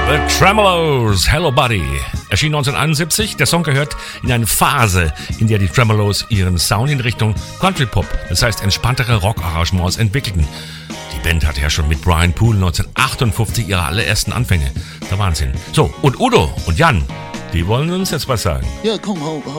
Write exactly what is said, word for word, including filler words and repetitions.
Tremolos, Hello Buddy, erschien neunzehnhunderteinundsiebzig. Der Song gehört in eine Phase, in der die Tremolos ihren Sound in Richtung Country Pop, das heißt entspanntere Rock-Arrangements entwickelten. Die Band hatte ja schon mit Brian Poole neunzehnhundertachtundfünfzig ihre allerersten Anfänge. Der Wahnsinn. So, und Udo und Jan, die wollen uns jetzt was sagen. Ja, komm, hau, hau